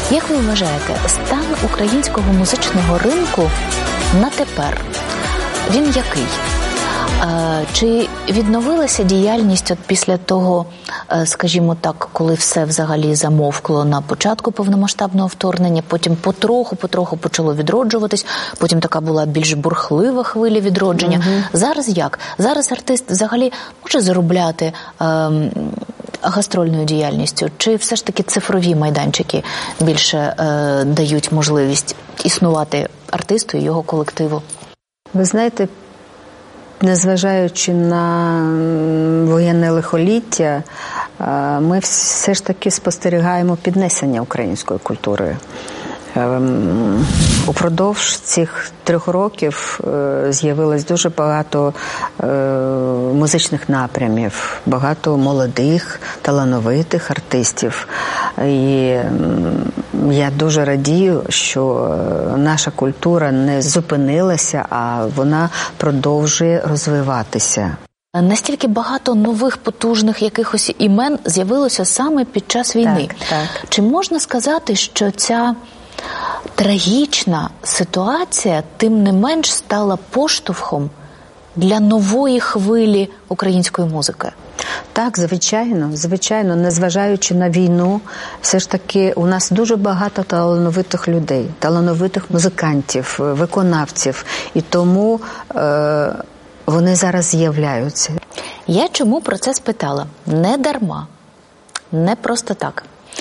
Як ви вважаєте, стан українського музичного ринку на тепер, він який? Чи відновилася діяльність от після того, скажімо так, коли все взагалі замовкло на початку повномасштабного вторгнення, потім потроху почало відроджуватись, потім така була більш бурхлива хвиля відродження. Зараз як? Зараз артист взагалі може заробляти гастрольною діяльністю? Чи все ж таки цифрові майданчики більше дають можливість існувати артисту і його колективу? Ви знаєте, незважаючи на воєнне лихоліття, ми все ж таки спостерігаємо піднесення української культури. Упродовж цих 3 років з'явилось дуже багато музичних напрямів, багато молодих, талановитих артистів. І я дуже радію, що наша культура не зупинилася, а вона продовжує розвиватися. Настільки багато нових потужних якихось імен з'явилося саме під час війни. Так. Чи можна сказати, що ця трагічна ситуація тим не менш стала поштовхом для нової хвилі української музики? Так, звичайно, незважаючи на війну, все ж таки у нас дуже багато талановитих людей, талановитих музикантів, виконавців, і тому вони зараз з'являються. Я чому про це спитала? Не дарма, не просто так.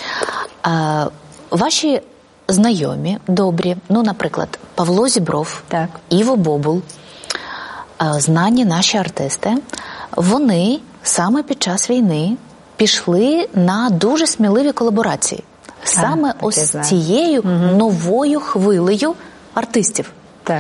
Ваші знайомі, добрі, наприклад, Павло Зібров, так, Іво Бобул, знані наші артисти, вони саме під час війни пішли на дуже сміливі колаборації. Саме ось цією новою хвилею артистів. Так.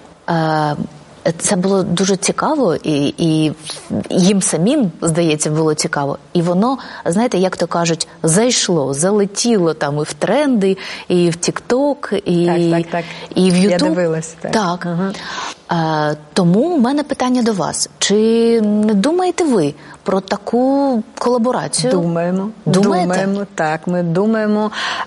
Це було дуже цікаво, і їм самим, здається, було цікаво. І воно, знаєте, як то кажуть, зайшло, залетіло там і в тренди, і в TikTok, і в YouTube. Я дивилась. Так. Тому у мене питання до вас. Чи не думаєте ви про таку колаборацію? Думаємо. Так, ми думаємо,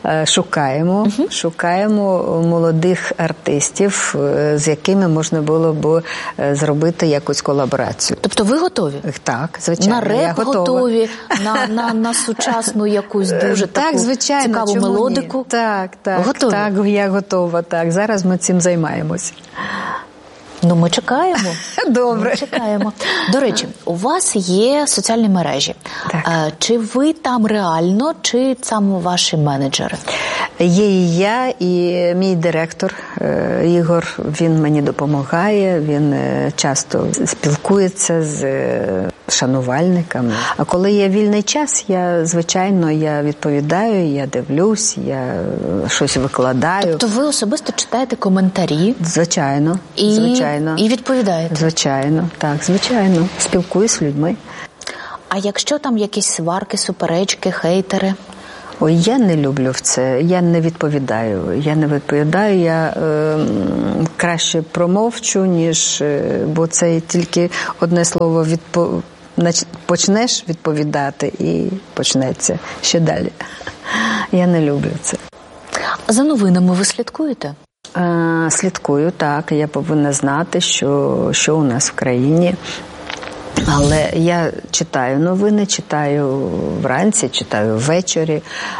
шукаємо молодих артистів, з якими можна було б зробити якусь колаборацію. Тобто ви готові? Так, звичайно. На реп готові, на сучасну якусь дуже таку цікаву мелодику? Так, готові? Так, я готова. Так, зараз ми цим займаємось. Ми чекаємо. Добре. Ми чекаємо. До речі, у вас є соціальні мережі. Так. Чи ви там реально, чи там ваші менеджери? Є і я, і мій директор Ігор, він мені допомагає, він часто спілкується з шанувальниками. А коли є вільний час, я відповідаю, я дивлюсь, я щось викладаю. Тобто ви особисто читаєте коментарі? Звичайно. І відповідаєте? Звичайно. Спілкуюсь з людьми. А якщо там якісь сварки, суперечки, хейтери? Ой, я не люблю в це, я не відповідаю, я краще промовчу, бо це тільки одне слово почнеш відповідати і почнеться ще далі. Я не люблю це. За новинами ви слідкуєте? Слідкую, так, я повинна знати, що у нас в країні. Але я читаю новини, читаю вранці, читаю ввечері,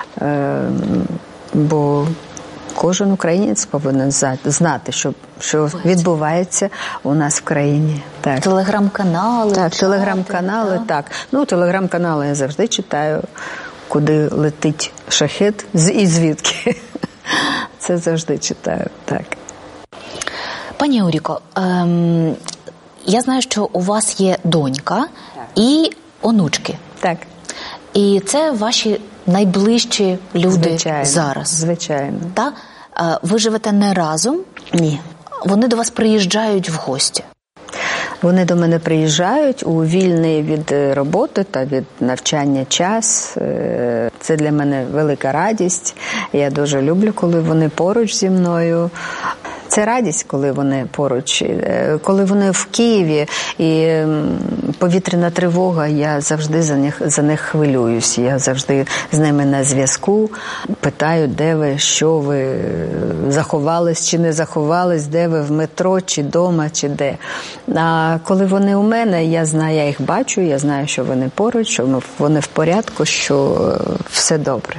бо кожен українець повинен знати, що відбувається у нас в країні. Так. Телеграм-канали? Так, телеграм-канали, так. Телеграм-канали я завжди читаю, куди летить шахед і звідки. Це завжди читаю, так. Пані Ауріко, я знаю, що у вас є донька і онучки. Так. І це ваші найближчі люди зараз. Звичайно. Так? Ви живете не разом? Ні. Вони до вас приїжджають в гості? Вони до мене приїжджають у вільний від роботи та від навчання час. Це для мене велика радість. Я дуже люблю, коли вони поруч зі мною. Це радість, коли вони поруч, коли вони в Києві, і повітряна тривога, я завжди за них хвилююсь. Я завжди з ними на зв'язку, питаю, де ви, що ви, заховались чи не заховались, де ви, в метро, чи дома, чи де. А коли вони у мене, я знаю, я їх бачу, я знаю, що вони поруч, що вони в порядку, що все добре.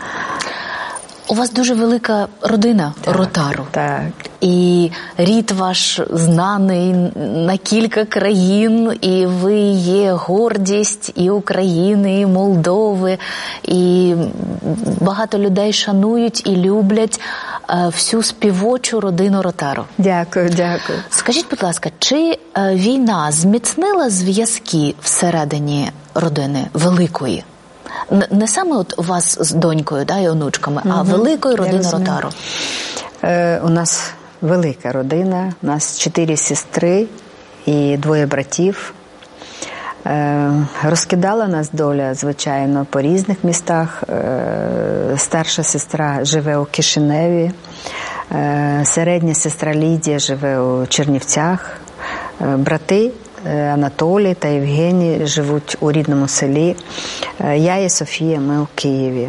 У вас дуже велика родина, так, Ротару. Так. І рід ваш знаний на кілька країн, і ви є гордість і України, і Молдови, і багато людей шанують і люблять всю співочу родину Ротару. Дякую, дякую. Скажіть, будь ласка, чи війна зміцнила зв'язки всередині родини великої? Не саме от вас з донькою, да, і онучками, а великої родини Ротару. У нас велика родина, у нас 4 сестри і 2 братів. Розкидала нас доля, звичайно, по різних містах. Старша сестра живе у Кишиневі, середня сестра Лідія живе у Чернівцях, брати Анатолій та Євгеній живуть у рідному селі. Я і Софія, ми у Києві.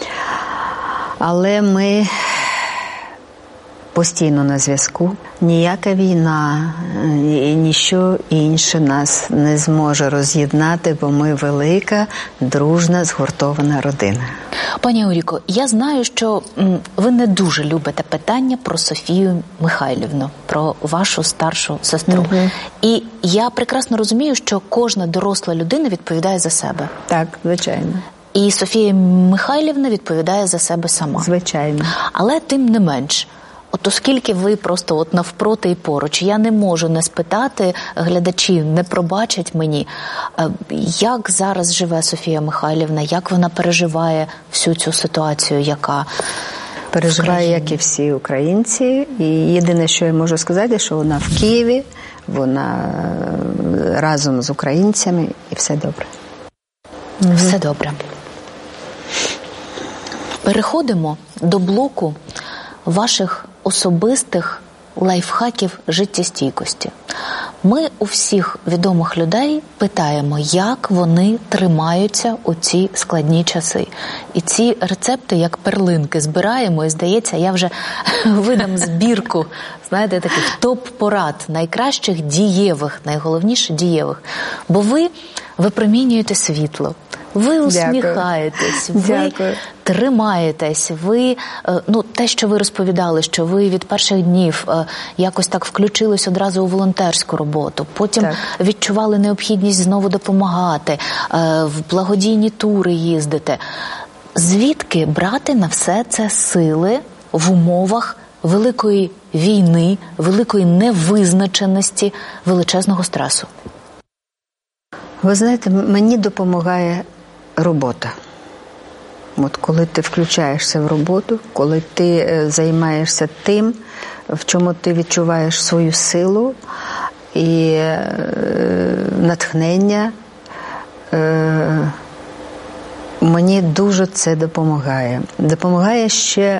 Але ми постійно на зв'язку. Ніяка війна і ніщо інше нас не зможе роз'єднати, бо ми велика, дружна, згуртована родина. Пані Ауріко, я знаю, що ви не дуже любите питання про Софію Михайлівну, про вашу старшу сестру. І я прекрасно розумію, що кожна доросла людина відповідає за себе. Так, звичайно. І Софія Михайлівна відповідає за себе сама. Звичайно. Але тим не менш, от оскільки ви просто от навпроти і поруч, я не можу не спитати, глядачі не пробачать мені, як зараз живе Софія Михайлівна, як вона переживає всю цю ситуацію, яка переживає, як і всі українці. І єдине, що я можу сказати, що вона в Києві, вона разом з українцями, і все добре. Все добре. Переходимо до блоку ваших особистих лайфхаків життєстійкості. Ми у всіх відомих людей питаємо, як вони тримаються у ці складні часи. І ці рецепти, як перлинки, збираємо, і, здається, я вже видам збірку, знаєте, таких топ-порад, найкращих дієвих, найголовніше дієвих. Бо ви випромінюєте світло. Ви усміхаєтесь, ви тримаєтесь, ви, те, що ви розповідали, що ви від перших днів якось так включились одразу у волонтерську роботу, потім відчували необхідність знову допомагати, в благодійні тури їздити. Звідки брати на все це сили в умовах великої війни, великої невизначеності, величезного стресу? Ви знаєте, мені допомагає робота. От коли ти включаєшся в роботу, коли ти займаєшся тим, в чому ти відчуваєш свою силу і натхнення, мені дуже це допомагає. Допомагає ще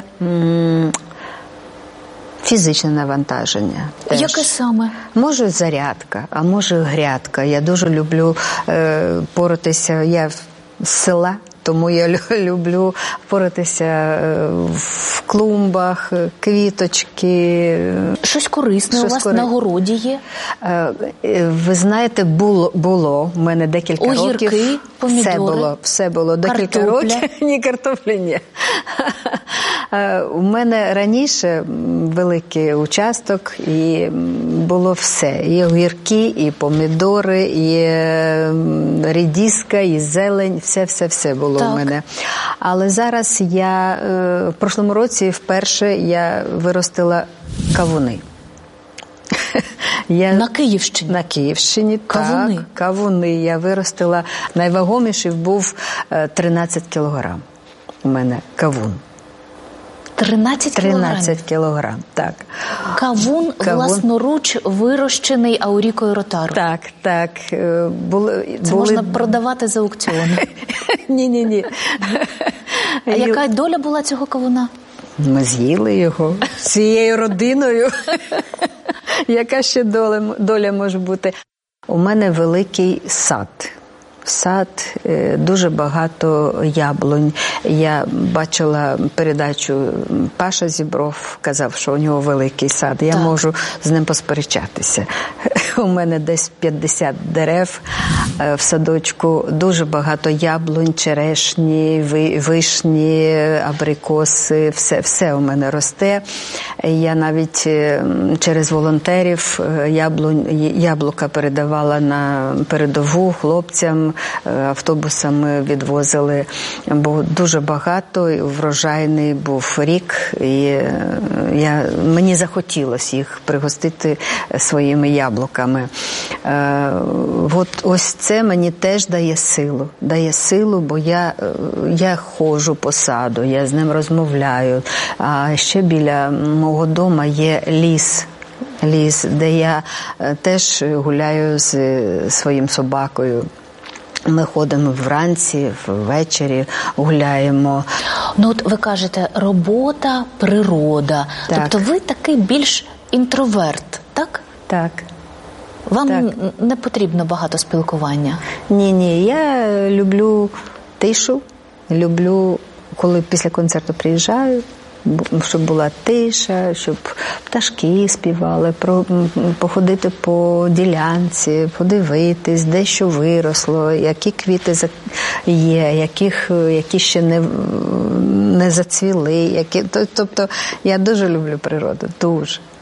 фізичне навантаження. Яке саме? Може зарядка, а може грядка. Я дуже люблю поратися, я з села, тому я люблю поратися в клумбах, квіточки. Щось корисне у вас на городі є? Ви знаєте, було в мене декілька років. Огірки, помідори? Все було. Декілька років. Ні, картоплі, ні. У мене раніше великий участок, і було все. І огірки, і помідори, і редиска, і зелень, все було у мене. Але зараз я, в прошлому році вперше я виростила кавуни. На Київщині? На Київщині, кавуни. Так. Кавуни. Я виростила, найвагоміший був 13 кілограм. У мене кавун. 13 кілограм, так. Кавун власноруч вирощений Аурікою Ротару. Так. Це можна продавати за аукціони. Ні. А яка доля була цього кавуна? Ми з'їли його всією родиною. Яка ще доля може бути? У мене великий сад. Сад, дуже багато яблунь. Я бачила передачу, Паша Зібров казав, що у нього великий сад. Я можу з ним посперечатися. У мене десь 50 дерев в садочку, дуже багато яблунь, черешні, вишні, абрикоси, все у мене росте. Я навіть через волонтерів яблука передавала на передову хлопцям, автобусами відвозили, бо дуже багато, і врожайний був рік, і мені захотілося їх пригостити своїми яблуками. Ось це мені теж дає силу, бо я ходжу по саду, я з ним розмовляю, а ще біля мого дому є ліс, де я теж гуляю з своїм собакою. Ми ходимо вранці, ввечері гуляємо. Ну от ви кажете, робота, природа. Так. Тобто ви такий більш інтроверт, так? Так. Вам не потрібно багато спілкування? Ні, я люблю тишу, люблю, коли після концерту приїжджаю, щоб була тиша, щоб пташки співали, походити по ділянці, подивитись, де що виросло, які квіти є, які ще не зацвіли. Тобто я дуже люблю природу, дуже.